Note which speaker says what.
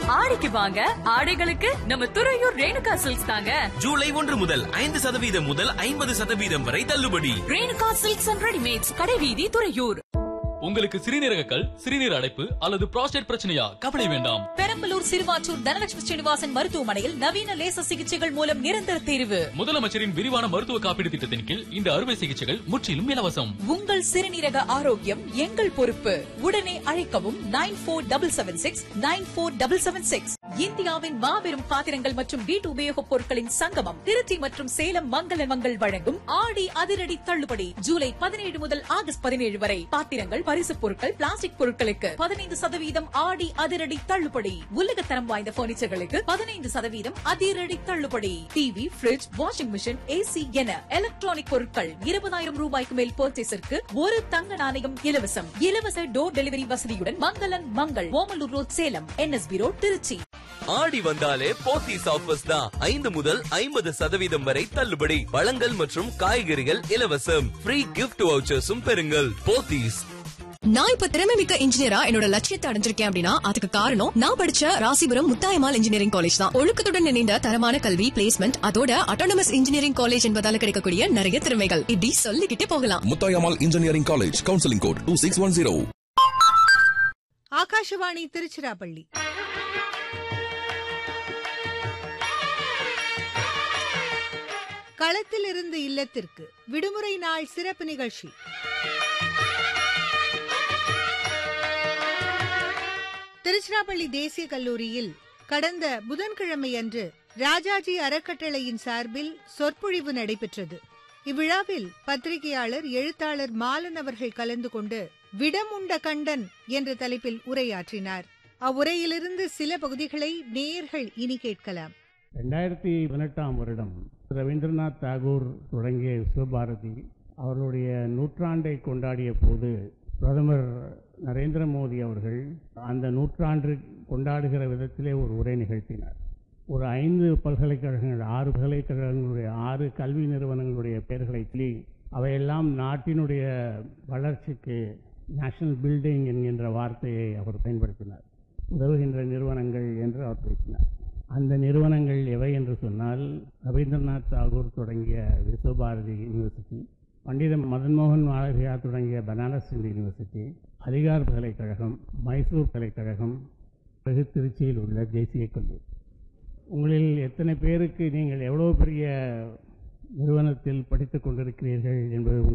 Speaker 1: ஆடிக்கு வாங்க, ஆடைகளுக்கு நம்ம துறையூர் ரேணுகா சில்க்ஸ் தாங்க.
Speaker 2: ஜூலை 1 முதல் 5% முதல் 50% வரை தள்ளுபடி.
Speaker 1: ரேணுகா சில்க்ஸ் அண்ட் ரெடிமேட்ஸ், கடைவீதி, துறையூர்.
Speaker 3: உங்களுக்கு சிறுநீரக கல், சிறுநீர் அடைப்பு அல்லது புரோஸ்டேட் பிரச்சனையா? கவலை வேண்டாம்.
Speaker 1: பெரம்பலூர் சிறுவாச்சூர் தனலட்சுமி ஸ்ரீனிவாசன் மருத்துவமனையில் நவீன லேசர் சிகிச்சைகள் மூலம் நிரந்தர தீர்வு.
Speaker 3: முதலமைச்சரின் விரிவான மருத்துவ காப்பீடு திட்டத்தின் கீழ் இந்த அறுவை சிகிச்சைகள் முற்றிலும் இலவசம்.
Speaker 1: உங்கள் சிறுநீரக ஆரோக்கியம் எங்கள் பொறுப்பு. உடனே அழைக்கவும் 9476 இந்தியாவின் மாபெரும் பாத்திரங்கள் மற்றும் வீட்டு உபயோகப் பொருட்களின் சங்கமம் திருச்சி மற்றும் சேலம் மங்கள வழங்கும் ஆடி அதிரடி தள்ளுபடி. ஜூலை 17 முதல் ஆகஸ்ட் 17 வரை பாத்திரங்கள், பரிசுப் பொருட்கள், பிளாஸ்டிக் பொருட்களுக்கு 15% ஆடி அதிரடி தள்ளுபடி. உலகத்தரம் வாய்ந்த பர்னிச்சர்களுக்கு 15% அதிரடி தள்ளுபடி. TV, bridge, washing machine, AC என எலக்ட்ரானிக் பொருட்கள் 20,000 ரூபாய்க்கு மேல் பர்ச்சேஸிற்கு ஒரு தங்க நாணயம் இலவசம். இலவச டோர் டெலிவரி வசதியுடன் Mangal Omalur road, Salem, NSB road, Trichy.
Speaker 2: ஆடி வந்தாலே போத்தீஸ் ஆஃபர்ஸ் தான். 5 முதல் 50% வரை தள்ளுபடி. பழங்கள் மற்றும் காய்கறிகள் இலவசம். ஃப்ரீ கிஃப்ட் வவுச்சர்ஸும் பெறுங்கள். போத்தீஸ்.
Speaker 4: நான் இப்ப திறமைமிக்க இன்ஜினியரா என்னோட லட்சியத்தை அடைஞ்சிருக்கேன் அப்படின்னா அதுக்கு காரணம் நான் படிச்ச ராசிபுரம் முத்தாயம்மாள் இன்ஜினியரிங் காலேஜ் தான். ஒழுக்கத்துடன் இணைந்த தரமான கல்வி, பிளேஸ்மெண்ட், அதோட அட்டானமஸ் இன்ஜினியரிங் காலேஜ் என்பதால கிடைக்கக்கூடிய நிறைய திறமைகள் இப்படி சொல்லிக்கிட்டே போகலாம்.
Speaker 5: Muthayammal engineering college, counselling code 2610.
Speaker 6: Akashvani Tiruchirappalli. களத்தில் இருந்து இல்லத்திற்கு விடுமுறை நாள் சிறப்பு நிகழ்ச்சி. திருச்சிராப்பள்ளி தேசிய கல்லூரியில் கடந்த புதன்கிழமையன்று ராஜாஜி அறக்கட்டளையின் சார்பில் சொற்பொழிவு நடைபெற்றது. இவ்விழாவில் பத்திரிகையாளர், எழுத்தாளர் மாலன் அவர்கள் கலந்து கொண்டு விடமுண்ட கண்டன் என்ற தலைப்பில் உரையாற்றினார். அவ்வுரையிலிருந்து சில பகுதிகளை நேயர்கள் இனி கேட்கலாம்.
Speaker 7: 2018ஆம் வருடம் ரவீந்திரநாத் தாகூர் தொடங்கிய விஸ்வபாரதி அவர்களுடைய நூற்றாண்டை கொண்டாடிய போது பிரதமர் நரேந்திர மோடி அவர்கள் அந்த நூற்றாண்டு கொண்டாடுகிற விதத்திலே ஒரு உரை நிகழ்த்தினார். ஒரு 5 பல்கலைக்கழகங்கள், 6 பல்கலைக்கழகங்களுடைய 6 கல்வி நிறுவனங்களுடைய பெயர்களை சொல்லி அவையெல்லாம் நாட்டினுடைய வளர்ச்சிக்கு நேஷனல் பில்டிங் என்கின்ற வார்த்தையை அவர் பயன்படுத்தினார். உதவுகின்ற நிறுவனங்கள் என்று அவர் பேசினார். அந்த நிறுவனங்கள் எவை என்று சொன்னால், ரவீந்திரநாத் தாகூர் தொடங்கிய விஸ்வபாரதி யூனிவர்சிட்டி, பண்டித மதன் மோகன் மாளவியா தொடங்கிய பனாரஸ் இந்து யூனிவர்சிட்டி, அலிகார் பல்கலைக்கழகம், மைசூர் பல்கலைக்கழகம், பிறகு திருச்சியில் உள்ள தேசிய கல்லூரி. உங்களில் எத்தனை பேருக்கு நீங்கள் எவ்வளோ பெரிய நிறுவனத்தில் படித்துக் கொண்டிருக்கிறீர்கள் என்பது